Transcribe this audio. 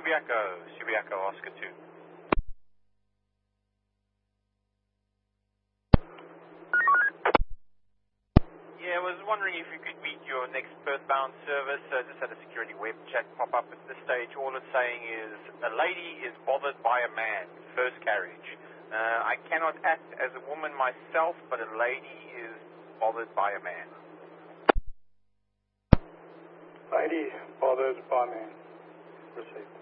Subiaco, Oscar 2. Yeah, I was wondering if you could meet your next Perth-bound service. Just had a security web chat pop up at this stage. All it's saying is, a lady is bothered by a man, first carriage. I cannot act as a woman myself, but a lady is bothered by a man. Lady bothered by man. Received.